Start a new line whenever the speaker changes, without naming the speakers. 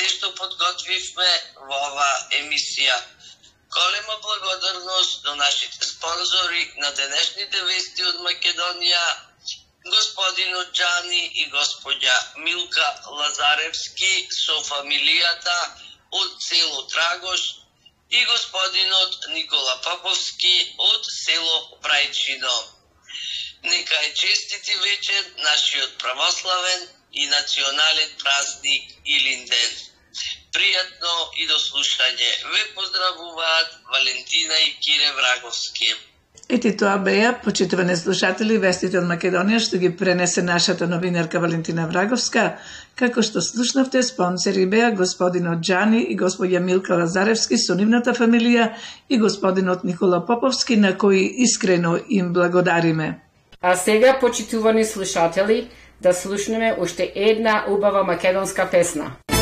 се што подготвивме во оваа емисија. Голема благодарност до нашите спонзори на денешните вести од Македонија, господинот Джани и господја Милка Лазаревски со фамилијата од село Драгош и господинот Никола Поповски од село Прајчино. Нека е честити вечер нашиот православен и национален празник Илинден. Пријатно и до слушање. Ве поздравуваат Валентина и Кире Враговски.
Ети тоа беа, почитувани слушатели, вестите од Македонија што ги пренесе нашата новинарка Валентина Враговска, како што слушнавте, спонсори беа господинот Джани и господја Милка Лазаревски со нивната фамилија и господинот Никола Поповски, на кои искрено им благодариме.
А сега, почитувани слушатели, да слушнеме уште една убава македонска песна.